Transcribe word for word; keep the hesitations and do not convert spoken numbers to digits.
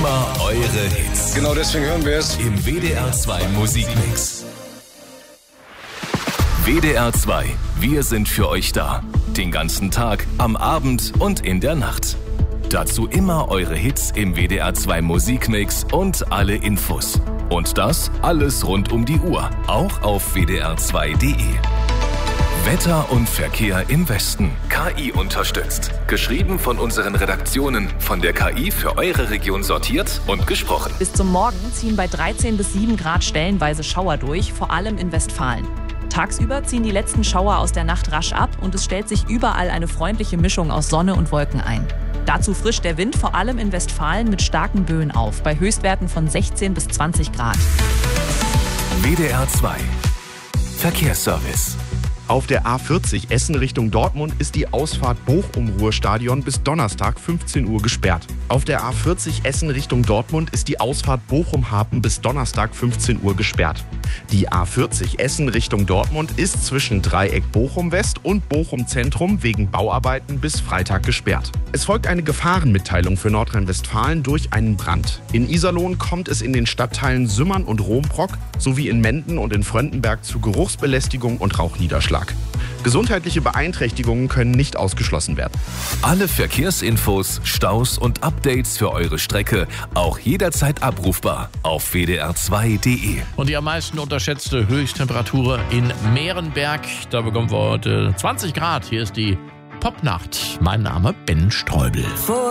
Immer eure Hits. Genau deswegen hören wir es Im W D R zwei Musikmix. W D R zwei, wir sind für euch da. Den ganzen Tag, am Abend und in der Nacht. Dazu immer eure Hits im W D R zwei Musikmix und alle Infos. Und das alles rund um die Uhr, auch auf w d r zwei punkt d e. Wetter und Verkehr im Westen. K I unterstützt. Geschrieben von unseren Redaktionen. Von der K I für eure Region sortiert und gesprochen. Bis zum Morgen ziehen bei dreizehn bis sieben Grad stellenweise Schauer durch, vor allem in Westfalen. Tagsüber ziehen die letzten Schauer aus der Nacht rasch ab und es stellt sich überall eine freundliche Mischung aus Sonne und Wolken ein. Dazu frischt der Wind vor allem in Westfalen mit starken Böen auf, bei Höchstwerten von sechzehn bis zwanzig Grad. W D R zwei Verkehrsservice. Auf der A vierzig Essen Richtung Dortmund ist die Ausfahrt Bochum-Ruhrstadion bis Donnerstag fünfzehn Uhr gesperrt. Auf der A vierzig Essen Richtung Dortmund ist die Ausfahrt Bochum-Hapen bis Donnerstag fünfzehn Uhr gesperrt. Die A vierzig Essen Richtung Dortmund ist zwischen Dreieck Bochum-West und Bochum-Zentrum wegen Bauarbeiten bis Freitag gesperrt. Es folgt eine Gefahrenmitteilung für Nordrhein-Westfalen durch einen Brand. In Iserlohn kommt es in den Stadtteilen Sümmern und Rombrock sowie in Menden und in Fröndenberg zu Geruchsbelästigung und Rauchniederschlag. Gesundheitliche Beeinträchtigungen können nicht ausgeschlossen werden. Alle Verkehrsinfos, Staus und Updates für eure Strecke auch jederzeit abrufbar auf w d r zwei punkt d e. Und die am meisten unterschätzte Höchsttemperatur in Meerenberg. Da bekommen wir heute zwanzig Grad. Hier ist die Popnacht. Mein Name Ben Streubel.